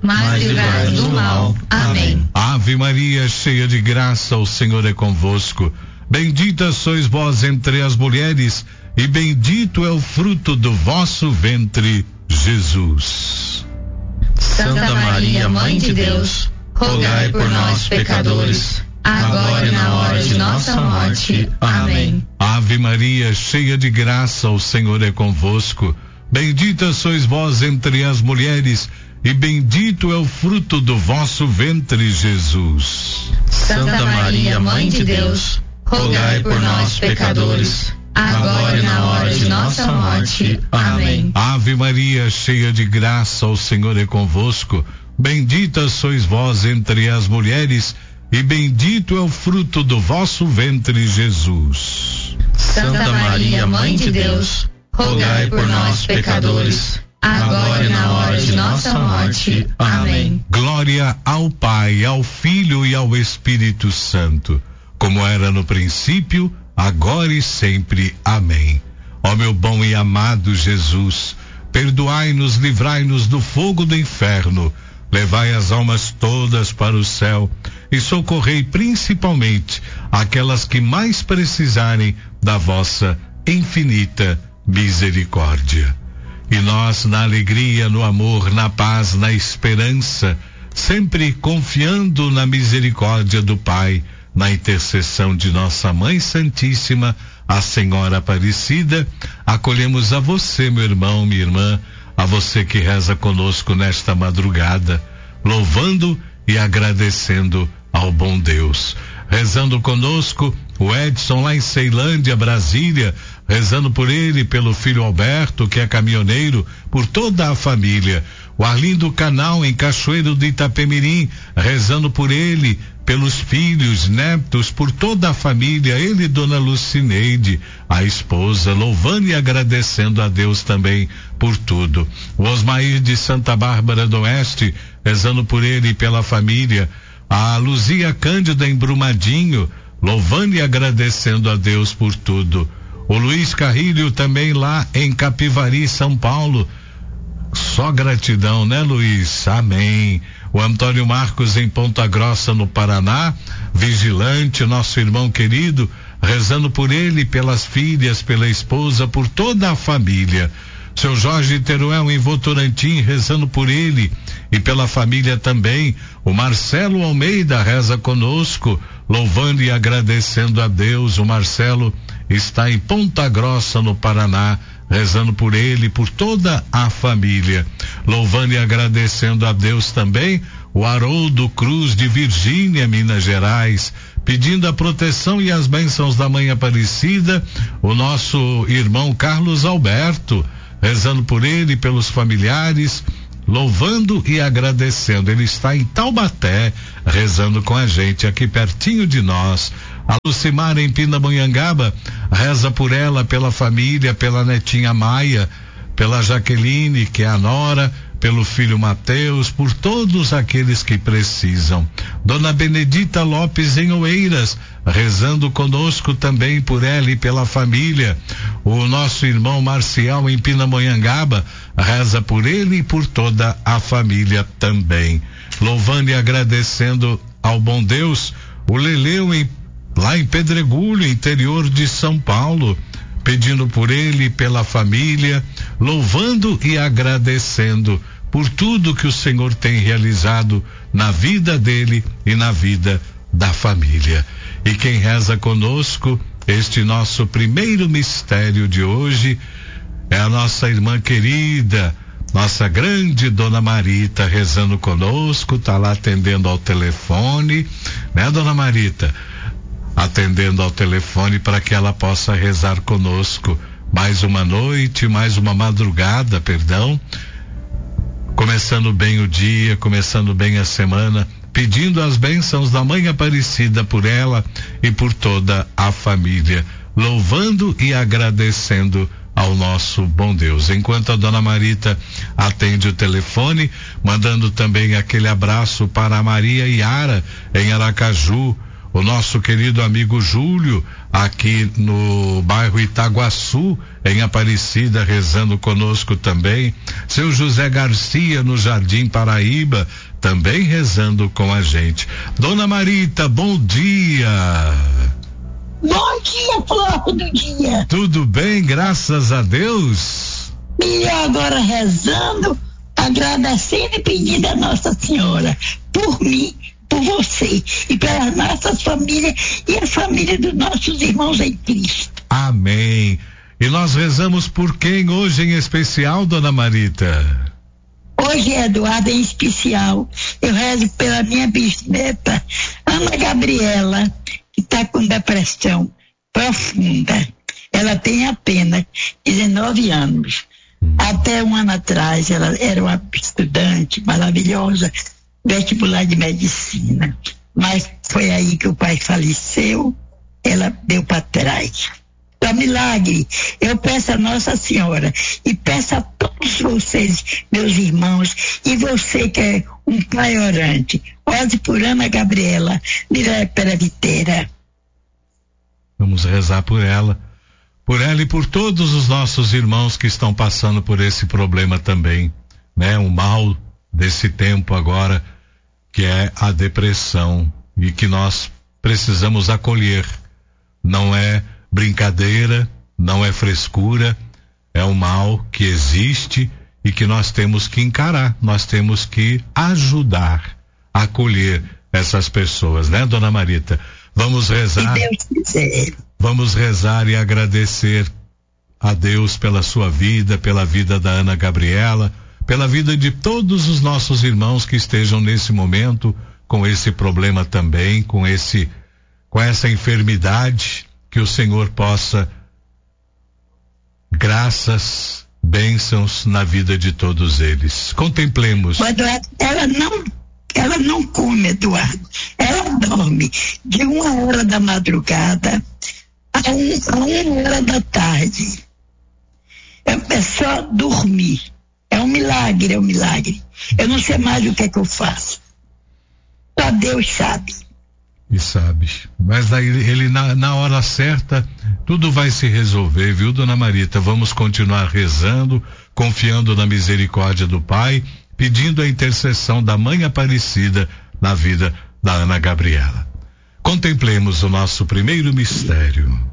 mas livrai-nos do mal. Amém. Ave Maria, cheia de graça, o Senhor é convosco. Bendita sois vós entre as mulheres, e bendito é o fruto do vosso ventre, Jesus. Santa Maria, Mãe de Deus, rogai por nós, pecadores, agora e na hora de nossa morte. Amém. Ave Maria, cheia de graça, o Senhor é convosco. Bendita sois vós entre as mulheres, e bendito é o fruto do vosso ventre, Jesus. Santa Maria, Mãe de Deus, rogai por nós, pecadores, agora e na hora de nossa morte. Amém. Ave Maria, cheia de graça, o Senhor é convosco. Bendita sois vós entre as mulheres, e bendito é o fruto do vosso ventre, Jesus. Santa Maria, Mãe de Deus, rogai por nós, pecadores, agora e na hora de nossa morte. Amém. Glória ao Pai, ao Filho e ao Espírito Santo, como era no princípio, agora e sempre. Amém. Ó meu bom e amado Jesus, perdoai-nos, livrai-nos do fogo do inferno, levai as almas todas para o céu e socorrei principalmente aquelas que mais precisarem da vossa infinita misericórdia. E nós, na alegria, no amor, na paz, na esperança, sempre confiando na misericórdia do Pai, na intercessão de nossa Mãe Santíssima, a Senhora Aparecida, acolhemos a você, meu irmão, minha irmã, a você que reza conosco nesta madrugada, louvando e agradecendo ao bom Deus. Rezando conosco o Edson lá em Ceilândia, Brasília, rezando por ele, pelo filho Alberto, que é caminhoneiro, por toda a família. O Arlindo Canal em Cachoeiro do Itapemirim, rezando por ele, pelos filhos, netos, por toda a família, ele e Dona Lucineide, a esposa, louvando e agradecendo a Deus também por tudo. O Osmair de Santa Bárbara do Oeste, rezando por ele e pela família. A Luzia Cândida em Brumadinho, louvando e agradecendo a Deus por tudo. O Luiz Carrilho também lá em Capivari, São Paulo. Só gratidão, né, Luiz? Amém. O Antônio Marcos em Ponta Grossa, no Paraná, vigilante, nosso irmão querido, rezando por ele, pelas filhas, pela esposa, por toda a família. Seu Jorge Teruel em Votorantim, rezando por ele e pela família também. O Marcelo Almeida reza conosco, louvando e agradecendo a Deus. O Marcelo está em Ponta Grossa, no Paraná, rezando por ele, por toda a família, louvando e agradecendo a Deus também. O Haroldo Cruz de Virgínia, Minas Gerais, pedindo a proteção e as bênçãos da Mãe Aparecida. O nosso irmão Carlos Alberto, rezando por ele, pelos familiares, louvando e agradecendo. Ele está em Taubaté, rezando com a gente aqui pertinho de nós. A Lucimar em Pindamonhangaba, reza por ela, pela família, pela netinha Maia, pela Jaqueline, que é a nora, pelo filho Mateus, por todos aqueles que precisam. Dona Benedita Lopes em Oeiras, rezando conosco também por ela e pela família. O nosso irmão Marcial em Pindamonhangaba, reza por ele e por toda a família também. Louvando e agradecendo ao bom Deus. O Leleu lá em Pedregulho, interior de São Paulo, pedindo por ele e pela família, louvando e agradecendo por tudo que o Senhor tem realizado na vida dele e na vida da família. E quem reza conosco este nosso primeiro mistério de hoje é a nossa irmã querida, nossa grande Dona Marita, rezando conosco, tá lá atendendo ao telefone, né, Dona Marita? Atendendo ao telefone para que ela possa rezar conosco mais uma noite, mais uma madrugada, perdão, começando bem o dia, começando bem a semana, pedindo as bênçãos da Mãe Aparecida por ela e por toda a família, louvando e agradecendo ao nosso bom Deus. Enquanto a Dona Marita atende o telefone, mandando também aquele abraço para a Maria Iara em Aracaju, o nosso querido amigo Júlio, aqui no bairro Itaguaçu, em Aparecida, rezando conosco também. Seu José Garcia, no Jardim Paraíba, também rezando com a gente. Dona Marita, bom dia. Bom dia, flor do dia. Tudo bem, graças a Deus. E agora rezando, agradecendo e pedindo a Nossa Senhora por mim, por você e pelas nossas famílias e a família dos nossos irmãos em Cristo. Amém. E nós rezamos por quem hoje em especial, Dona Marita? Hoje, Eduardo, em especial, eu rezo pela minha bisneta, Ana Gabriela, que está com depressão profunda. Ela tem apenas 19 anos. Até um ano atrás, ela era uma estudante maravilhosa, vestibular de medicina. Mas foi aí que o pai faleceu, ela deu para trás. Para milagre, eu peço a Nossa Senhora e peço a todos vocês, meus irmãos, e você que é um pai orante, ore por Ana Gabriela, Mira Peraviteira. Vamos rezar por ela e por todos os nossos irmãos que estão passando por esse problema também, né? O mal desse tempo agora, que é a depressão, e que nós precisamos acolher. Não é brincadeira, não é frescura, é um mal que existe e que nós temos que encarar, nós temos que ajudar a acolher essas pessoas, né, Dona Marita? Vamos rezar. Se Deus quiser. Vamos rezar e agradecer a Deus pela sua vida, pela vida da Ana Gabriela, pela vida de todos os nossos irmãos que estejam nesse momento com esse problema também, com essa enfermidade, que o Senhor possa, graças, bênçãos na vida de todos eles. Contemplemos. Eduardo, ela não come, Eduardo. Ela dorme de 1h da madrugada a 1h da tarde. É só dormir. É um milagre, é um milagre. Eu não sei mais o que é que eu faço. Só Deus sabe. E sabe. Mas aí ele na hora certa, tudo vai se resolver, viu, Dona Marita? Vamos continuar rezando, confiando na misericórdia do Pai, pedindo a intercessão da Mãe Aparecida na vida da Ana Gabriela. Contemplemos o nosso primeiro mistério.